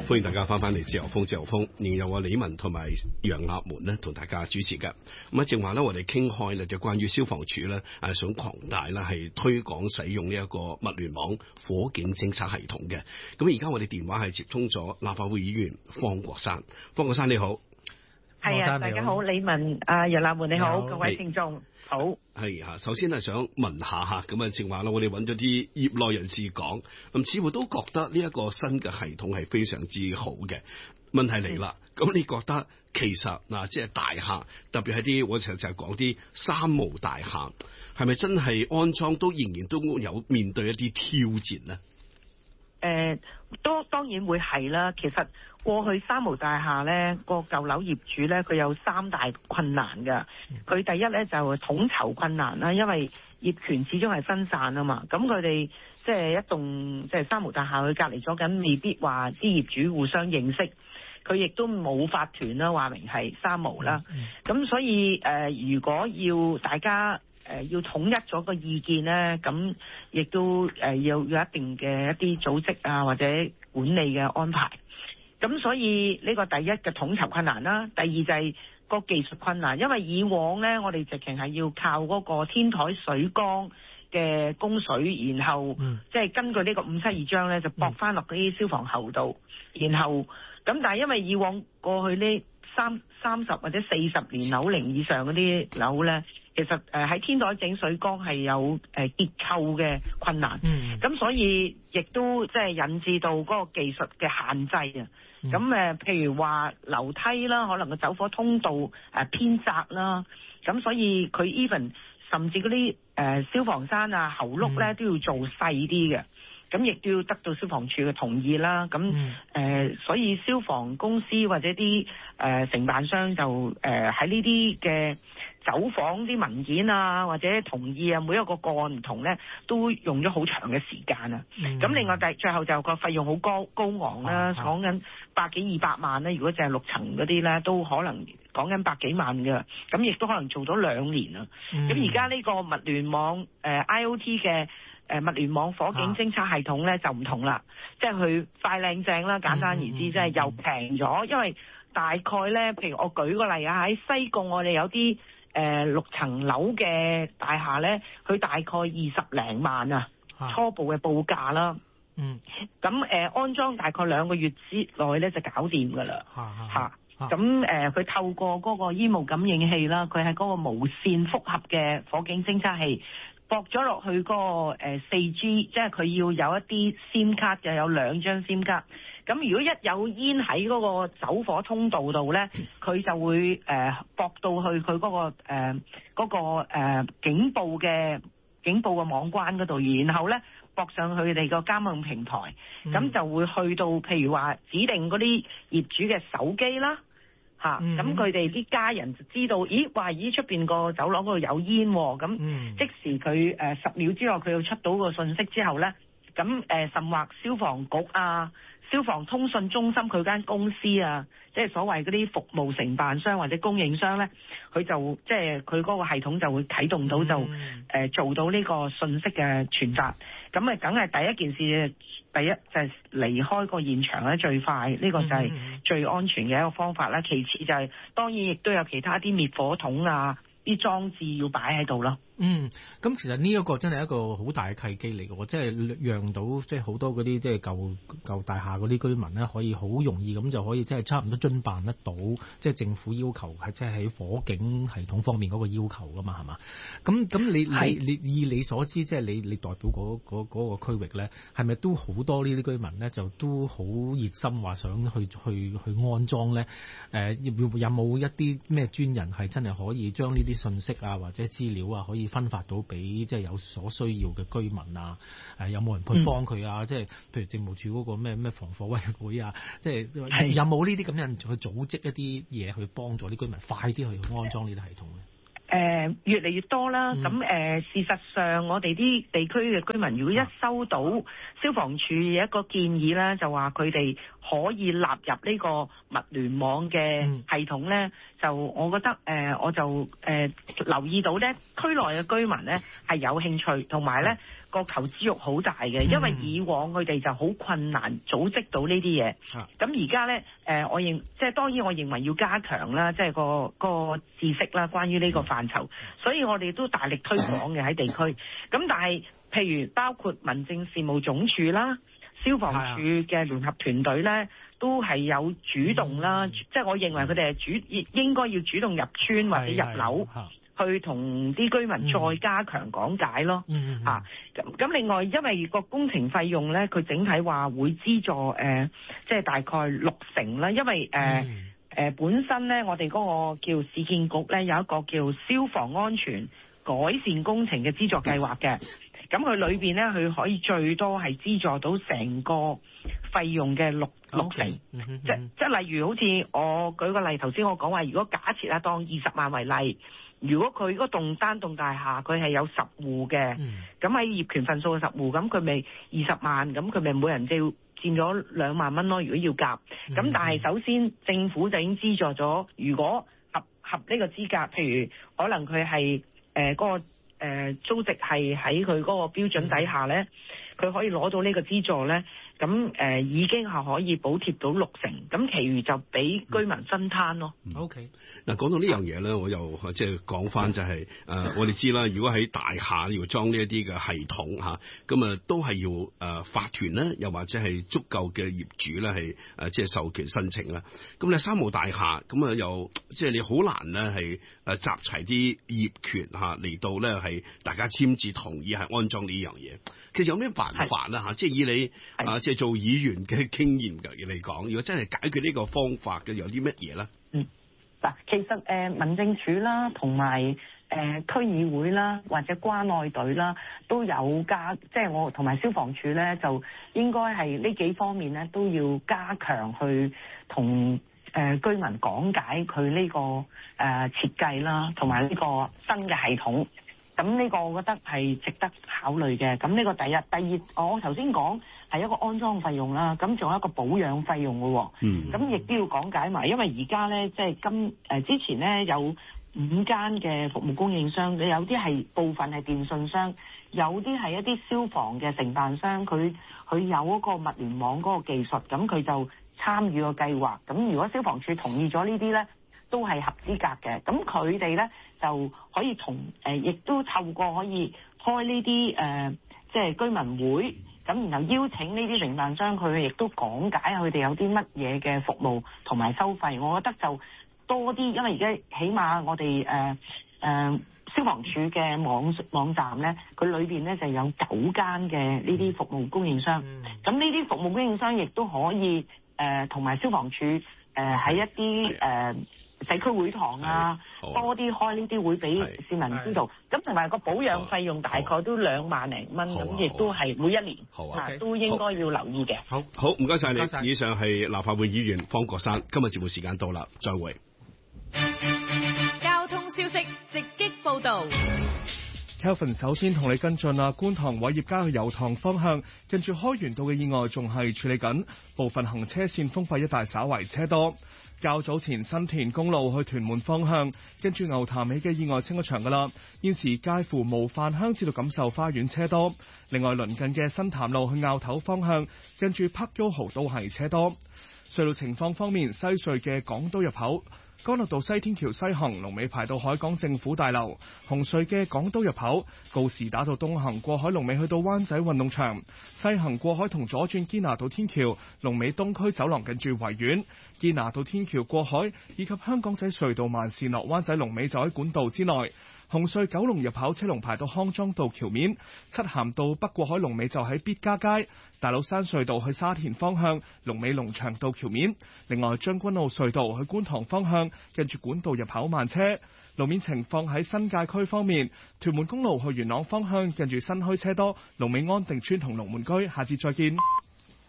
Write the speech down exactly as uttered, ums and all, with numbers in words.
歡迎大家翻返嚟自由風自由風，仍有我李文同埋楊立門咧同大家主持嘅。咁啊，正話咧，我哋傾開咧就關於消防處咧誒想擴大啦，係推廣使用呢一個物聯網火警偵測系統嘅。咁而家我哋電話係接通咗立法會議員方國珊，方國珊你好。 係啊，大家好，李文啊，楊立門你好， 你好各位聽眾好。 係啊，首先係想問下吓，咁啊正話啦，我哋揾咗啲業內人士講，咁似乎都覺得呢一個新嘅系統係非常之好嘅。問題嚟啦，咁、嗯、你覺得其實嗱，即係大廈，特別係啲我成日就係講啲三無大廈，係咪真係安裝都仍然都有面對一啲挑戰呢？ 誒、呃，都當然會係啦。其實過去三無大廈咧，個舊樓業主咧，佢有三大困難㗎。佢第一咧就統籌困難啦，因為業權始終係分散啊嘛。咁佢哋即係一棟即係三無大廈，佢隔離咗緊，未必話啲業主互相認識。佢亦都冇法團啦，話明係三無啦。咁、嗯、所以誒、呃，如果要大家誒、呃、要統一咗個意見咧，咁亦都誒要有一定嘅一啲組織啊或者管理嘅安排。咁所以呢個第一嘅統籌困難啦，第二就係個技術困難，因為以往咧我哋直情係要靠嗰個天台水缸嘅供水，然後即係、嗯、根據呢個五七二章咧就駁翻落嗰啲消防喉度，然後咁但係因為以往過去呢三三十或者四十年樓齡以上嗰啲樓咧，其實誒喺天台整水缸係有誒結構嘅困難，咁、嗯、所以亦都即係引致到嗰個技術嘅限制啊。咁、嗯、誒譬如話樓梯啦，可能個走火通道誒偏窄啦，咁所以佢 even 甚至嗰啲誒消防山啊喉轆咧都要做細啲嘅。咁亦都要得到消防處嘅同意啦。咁誒、嗯呃，所以消防公司或者啲誒、呃、承辦商就誒喺呢啲嘅走訪啲文件啊，或者同意啊，每一個個案唔同咧，都用咗好長嘅時間啊。咁、嗯、另外第最後就個費用好高高昂啦，講緊百幾二百萬咧。如果淨係六層嗰啲咧，都可能講緊百幾萬嘅。咁亦都可能做咗兩年啊。咁而家呢個物聯網誒、呃、I O T 嘅。誒物聯網火警偵測系統咧就唔同啦，即係佢快靚正啦，簡單而知，即係又平咗。因為大概咧，譬如我舉個例啊，喺西貢我哋有啲誒、呃、六層樓嘅大廈咧，佢大概二十零萬啊，初步嘅報價啦。嗯，咁誒、呃、安裝大概兩個月之內咧就搞掂㗎啦。嚇咁誒佢透過嗰個煙霧感應器啦，佢係嗰個無線複合嘅火警偵測器。駁咗落去嗰個誒四 G，即係佢要有一啲 SIM 卡，就有兩張 SIM 卡。咁如果一有煙喺嗰個走火通道度咧，佢就會誒駁到去佢嗰、嗰個誒嗰、呃嗰個、呃、警報嘅警報嘅網關嗰度，然後咧駁上去佢哋個監控平台，咁、嗯、就會去到譬如話指定嗰啲業主嘅手機啦。吓、嗯，咁佢哋啲家人就知道，咦，話咦出邊個走廊嗰度有煙，咁、嗯、即時佢誒十秒之內佢要出到個信息之後咧，咁誒、呃、甚或消防局啊、消防通訊中心佢間公司啊，即係所謂嗰啲服務承辦商或者供應商咧，佢就即係佢嗰個系統就會啟動到就誒、嗯呃、做到呢個信息嘅傳達，咁啊梗係第一件事，第一就係、是、離開個現場咧最快，呢、這個就係最安全嘅一個方法啦。其次就係、是、當然亦都有其他啲滅火筒啊，啲裝置要擺喺度咯。 嗯，咁其實呢一個真係一個好大嘅契機嚟嘅喎，即係讓到即係好多嗰啲即係舊舊大廈嗰啲居民咧，可以好容易咁就可以即係差唔多遵辦得到，即係政府要求係即係喺火警系統方面嗰個要求噶嘛，係嘛？咁咁你你你以你所知，即係你你代表嗰嗰嗰個區域咧，係咪都好多呢啲居民咧，就都好熱心話想去去去安裝咧？誒，有冇一啲咩專人係真係可以將呢啲信息啊或者資料啊可以分發到俾即係有所需要嘅居民啊？誒，有冇人去幫佢啊？嗯、即係譬如政務處嗰個咩咩防火委員會啊？即係有冇呢啲咁樣去組織一啲嘢去幫助啲居民快啲去安裝呢啲系統咧？ 誒、呃、越嚟越多啦，咁、嗯、誒、呃、事實上我哋啲地區嘅居民，如果一收到消防處有一個建議咧，就話佢哋可以納入呢個物聯網嘅系統咧、嗯，就我覺得誒、呃、我就誒、呃、留意到咧，區內嘅居民咧係有興趣，同埋咧個求知欲好大嘅，因為以往佢哋就好困難組織到呢啲嘢。咁而家咧，誒、呃，我認即係當然，我認為要加強啦，即係個個知識啦，關於呢個範疇。所以我哋都大力推廣嘅喺地區。咁但係，譬如包括民政事務總署啦、消防處嘅聯合團隊咧，都係有主動啦。即係我認為佢哋係主應該要主動入村或者入樓。去同啲居民再加強講解咯，嚇、嗯！咁、嗯、咁、啊、另外，因為個工程費用咧，佢整體話會資助誒，即、呃、係、就是、大概六成啦。因為誒誒、呃嗯呃、本身咧，我哋嗰個叫市建局咧有一個叫消防安全改善工程嘅資助計劃嘅，咁佢裏邊咧佢可以最多係資助到成個費用嘅六六成，okay. 嗯、即即係例如好似我舉個例，頭先我講話，如果假設啊當二十萬為例。如果佢嗰棟單棟大廈佢係有十戶嘅，咁喺業權份數嘅十戶，咁佢咪二十萬，咁佢咪每人就要佔咗兩萬蚊咯。如果要夾，咁、嗯、但係首先政府就已經資助咗，如果合合呢個資格，譬如可能佢係誒嗰個誒、呃、租值係喺佢嗰個標準底下咧，佢、嗯、可以攞到呢個資助咧。咁誒、呃、已經係可以補貼到六成，咁其餘就俾居民分攤咯。 O K. 嗱，講到呢樣嘢咧，我又即係講翻就係、是、誒、呃，我哋知啦，如果喺大廈要裝呢一啲嘅系統嚇，咁啊都係要誒、呃、法團咧，又或者係足夠嘅業主咧係誒即係授權申請啦。咁你三無大廈咁啊又即係你好難咧係誒集齊啲業權嚇嚟到咧係大家簽字同意係安裝呢樣嘢。其實有咩辦法啦嚇？即係以你啊即係做議員嘅經驗嚟講，如果真係解決呢個方法嘅，有啲乜嘢咧？ 嗯，嗱，其實誒、呃、民政處啦，同埋誒區議會啦，或者關愛隊啦，都有加，即係我同埋消防處咧，就應該係呢幾方面咧都要加強去同誒、呃、居民講解佢呢、這個誒、呃、設計啦，同埋呢個新嘅系統。咁呢個我覺得係值得考慮嘅。咁呢個第一，第二，我頭先講係一個安裝費用啦，咁仲有一個保養費用嘅喎。嗯。咁亦都要講解埋，因為而家咧，即係今誒之前咧有五間嘅服務供應商，有啲係部分係電信商，有啲係一啲消防嘅承辦商，佢佢有嗰個物聯網嗰個技術，咁佢就參與個計劃。咁如果消防處同意咗呢啲咧，都係合資格嘅，咁佢哋咧就可以同誒，亦、呃、都透過可以開呢啲誒，即係居民會，咁然後邀請呢啲承辦商，佢亦都講解佢哋有啲乜嘢嘅服務同埋收費。我覺得就多啲，因為而家起碼我哋誒誒消防處嘅網網站咧，佢裏邊咧就有九間嘅呢啲服務供應商，咁呢啲服務供應商亦都可以誒同埋消防處誒喺、呃、一啲誒。呃社區會堂啊，多啲開呢啲會俾市民知道。咁同埋個保養費用大概都兩萬零蚊，咁亦都係每一年好啊，都應該要留意嘅。 好，好唔該晒你。以上係立法會議員方國珊，今日節目時間到啦，再會。 交通消息直擊報導。 Kelvin 首先同你跟進啊，觀塘偉業街去油塘方向，近住開源道嘅意外仲係處理緊，部分行車線封閉，一帶稍為車多。較早前新田公路去屯門方向，跟住牛潭尾嘅意外清咗場噶啦，現時介乎模範鄉至到錦繡花園車多。另外鄰近嘅新潭路去坳頭方向，跟住柏優豪都係車多。隧道情況方面，西隧嘅港島入口干諾道西天橋西行龍尾排到海港政府大樓，紅隧嘅港島入口告士打道東行過海龍尾去到灣仔運動場，西行過海同左轉堅拿道天橋龍尾東區走廊近住維園，堅拿道天橋過海以及香港仔隧道慢線落灣仔龍尾就喺管道之內。紅隧九龍入口車龍排到康莊道橋面，漆咸道北過海龍尾就喺必嘉街，大老山隧道去沙田方向龍尾龍翔道橋面。另外將軍澳隧道去觀塘方向近住管道入口慢車。路面情況喺新界區方面，屯門公路去元朗方向近住新墟車多，龍尾安定村同龍門居。下次再見。